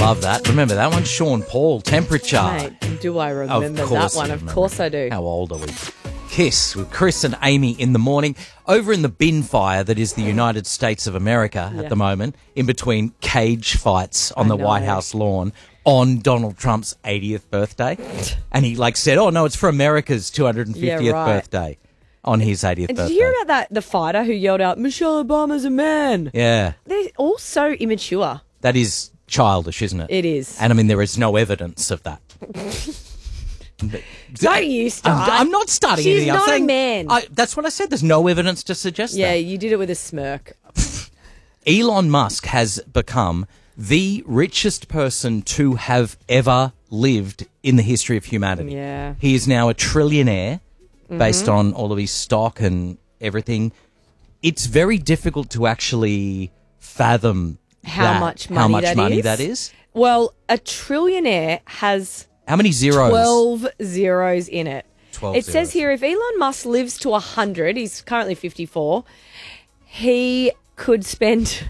love that. Remember that one? Sean Paul, Temperature. Mate, do I remember that one? Of course I do. How old are we? Kiss with Chris and Amy in the morning. Over in the bin fire that is the United States of America at the moment, in between cage fights on the White House lawn on Donald Trump's 80th birthday. And he said, oh, no, it's for America's 250th birthday on his 80th birthday. Did you hear about the fighter who yelled out, Michelle Obama's a man? Yeah. They're all so immature. That is childish, isn't it? It is. And I mean, there is no evidence of that. Don't you start. I'm not starting She's anything. I'm not saying, a man. That's what I said. There's no evidence to suggest that. Yeah, you did it with a smirk. Elon Musk has become the richest person to have ever lived in the history of humanity. Yeah. He is now a trillionaire based on all of his stock and everything. It's very difficult to actually fathom How much money that is. Well, a trillionaire has How many zeros? 12 zeros in it. 12 It says zeros. here, if Elon Musk lives to 100, he's currently 54, he could spend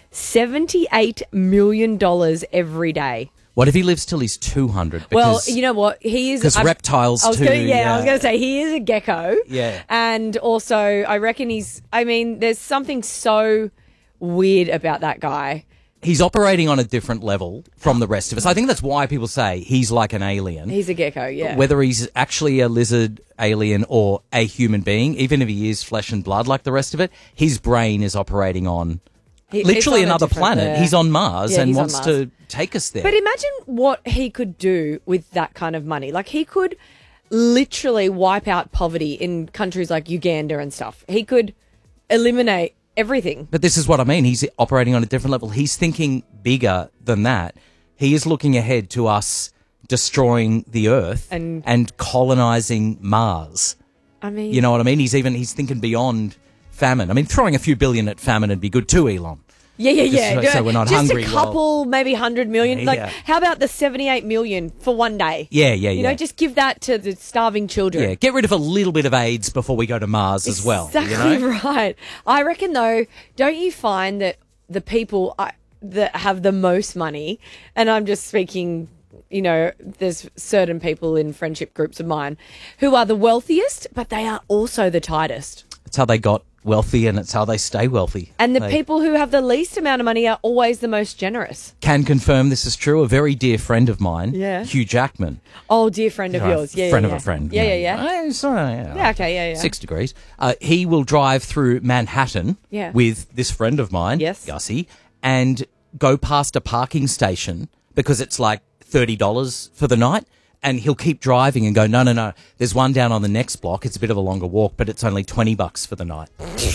$78 million every day. What if he lives till he's 200? Well, you know what? He is... Because reptiles I was too. I was going to say, he is a gecko. Yeah. And also, I reckon there's something so weird about that guy. He's operating on a different level from the rest of us. I think that's why people say he's like an alien. He's a gecko, yeah. Whether he's actually a lizard alien or a human being, even if he is flesh and blood like the rest of it, his brain is operating on literally on a another different- planet. yeah. He's on Mars Yeah, and he's on wants Mars. to take us there. But imagine what he could do with that kind of money. Like, he could literally wipe out poverty in countries like Uganda and stuff. He could eliminate everything. But this is what I mean. He's operating on a different level. He's thinking bigger than that. He is looking ahead to us destroying the Earth and colonizing Mars. I mean... You know what I mean? He's thinking beyond famine. I mean, throwing a few billion at famine would be good too, Elon. Yeah. Just so we're not hungry. Just a couple, maybe 100 million. Yeah, like, yeah. how about the 78 million for one day? Yeah. You know, just give that to the starving children. Yeah, get rid of a little bit of AIDS before we go to Mars as well. Exactly you know? right. I reckon, though, don't you find that the people that have the most money, and I'm just speaking, you know, there's certain people in friendship groups of mine who are the wealthiest, but they are also the tightest. It's how they got wealthy and it's how they stay wealthy. And the people who have the least amount of money are always the most generous. Can confirm this is true. A very dear friend of mine, Hugh Jackman. Oh, dear friend of yours. Yeah, friend yeah. of a friend. Yeah. Yeah, Okay, yeah. 6 degrees. He will drive through Manhattan with this friend of mine, Gussie, and go past a parking station because it's like $30 for the night. And he'll keep driving and go, no. There's one down on the next block. It's a bit of a longer walk, but it's only $20 for the night.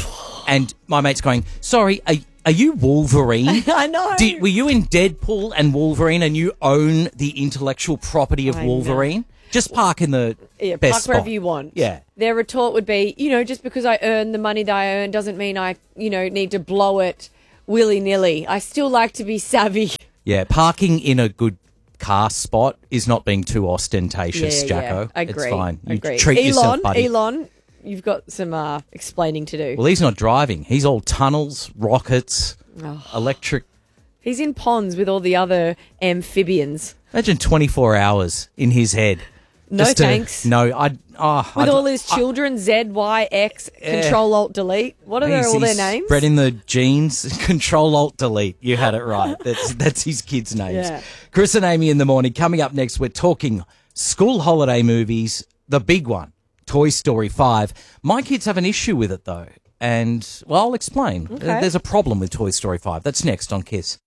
And my mate's going, sorry, are you Wolverine? I know. Were you in Deadpool and Wolverine and you own the intellectual property of Wolverine? Just park in the best park spot. wherever you want. Yeah. Their retort would be, you know, just because I earn the money that I earn doesn't mean I, you know, need to blow it willy-nilly. I still like to be savvy. Yeah, parking in a good car spot is not being too ostentatious, Jacko. Agree. It's fine. You Agree. treat yourself, buddy. Elon, you've got some explaining to do. Well, he's not driving. He's all tunnels, rockets, electric. He's in ponds with all the other amphibians. Imagine 24 hours in his head. No thanks. No, with all his children, Z, Y, X, Control, Alt, Delete. What are all their names? Spreading the genes. Control, Alt, Delete. You had it right. That's his kids' names. Yeah. Chris and Amy in the morning. Coming up next, we're talking school holiday movies. The big one, Toy Story 5. My kids have an issue with it, though. And, well, I'll explain. Okay. There's a problem with Toy Story 5. That's next on Kiss.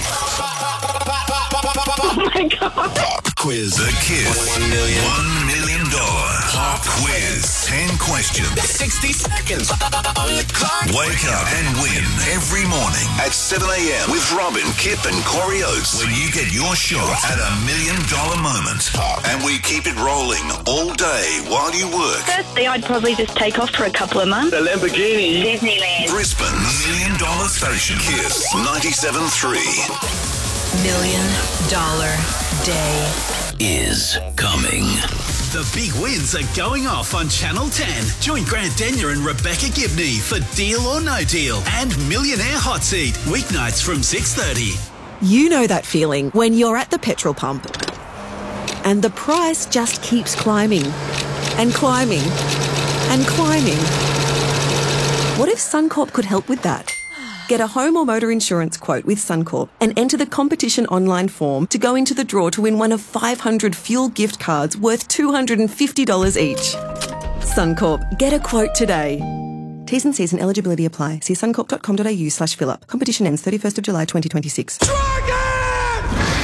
Oh, my God. Pop quiz. The Kiss $1 million pop quiz. 10 questions. 60 seconds on the clock. Wake up and win every morning at 7 a.m. with Robin, Kip and Corey Oates when you get your shot at $1 million moment. And we keep it rolling all day while you work. Firstly, I'd probably just take off for a couple of months. The Lamborghini. Disneyland. Brisbane's $1 million station. Kiss 97.3. $1 million day Is coming. The big wins are going off on Channel 10. Join Grant Denyer and Rebecca Gibney for Deal or No Deal and Millionaire Hot Seat, weeknights from 6:30. You know that feeling when you're at the petrol pump and the price just keeps climbing and climbing and climbing. What if Suncorp could help with that? Get a home or motor insurance quote with Suncorp and enter the competition online form to go into the draw to win one of 500 fuel gift cards worth $250 each. Suncorp, get a quote today. T's and C's and eligibility apply. See suncorp.com.au/fill-up. Competition ends 31st of July 2026. Dragon!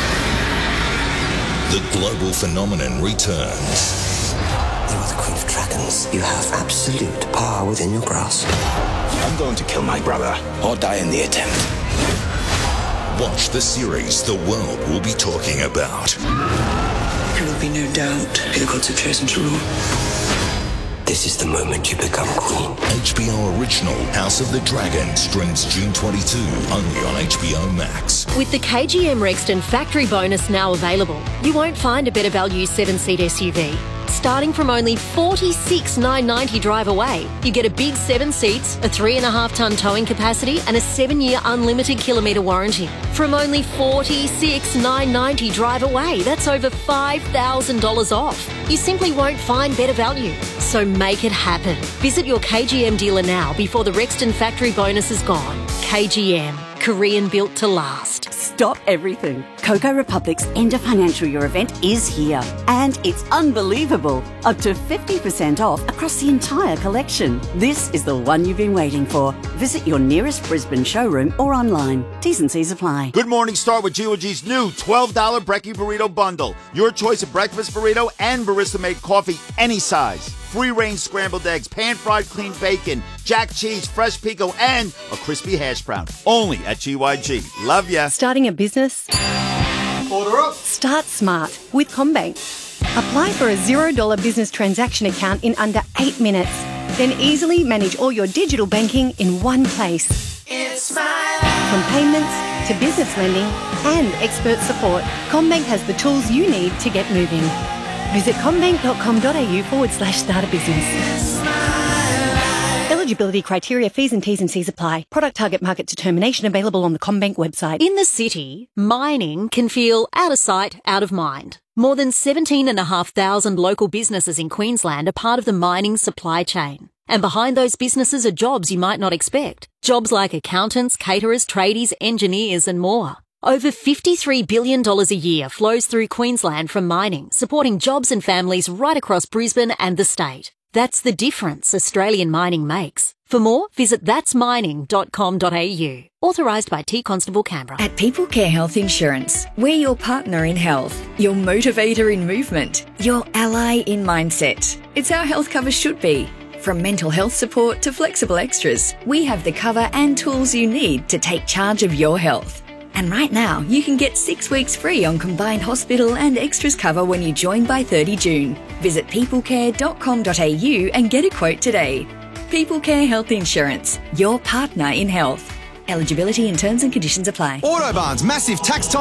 The global phenomenon returns. You are the Queen of Dragons. You have absolute power within your grasp. I'm going to kill my brother or die in the attempt. Watch the series the world will be talking about. There will be no doubt who the gods have chosen to rule. This is the moment you become queen. HBO original House of the Dragon streams June 22, only on HBO Max. With the KGM Rexton factory bonus now available, you won't find a better value 7-seat SUV. Starting from only $46,990 drive away, you get a big 7 seats, a 3.5-tonne towing capacity and a 7-year unlimited kilometre warranty. From only $46,990 drive away, that's over $5,000 off. You simply won't find better value. So make it happen. Visit your KGM dealer now before the Rexton factory bonus is gone. KGM, Korean built to last. Stop everything. Coco Republic's end of financial year event is here. And it's unbelievable. Up to 50% off across the entire collection. This is the one you've been waiting for. Visit your nearest Brisbane showroom or online. T's and C's apply. Good morning, start with GOG's new $12 Brekkie Burrito Bundle. Your choice of breakfast burrito and barista-made coffee, any size. Free-range scrambled eggs, pan-fried clean bacon, jack cheese, fresh pico, and a crispy hash brown. Only at GYG. Love ya. Starting a business? Order up. Start smart with CommBank. Apply for a $0 business transaction account in under 8 minutes. Then easily manage all your digital banking in one place. It's my life. From payments to business lending and expert support, CommBank has the tools you need to get moving. Visit commbank.com.au/start a business. Eligibility criteria, fees and T's and C's apply. Product target market determination available on the CommBank website. In the city, mining can feel out of sight, out of mind. More than 17,500 local businesses in Queensland are part of the mining supply chain. And behind those businesses are jobs you might not expect. Jobs like accountants, caterers, tradies, engineers and more. Over $53 billion a year flows through Queensland from mining, supporting jobs and families right across Brisbane and the state. That's the difference Australian mining makes. For more, visit thatsmining.com.au. Authorised by T Constable Canberra. At People Care Health Insurance, we're your partner in health, your motivator in movement, your ally in mindset. It's how health cover should be. From mental health support to flexible extras, we have the cover and tools you need to take charge of your health. And right now, you can get 6 weeks free on combined hospital and extras cover when you join by 30 June. Visit peoplecare.com.au and get a quote today. People Care Health Insurance, your partner in health. Eligibility and terms and conditions apply. Autobarn's massive tax time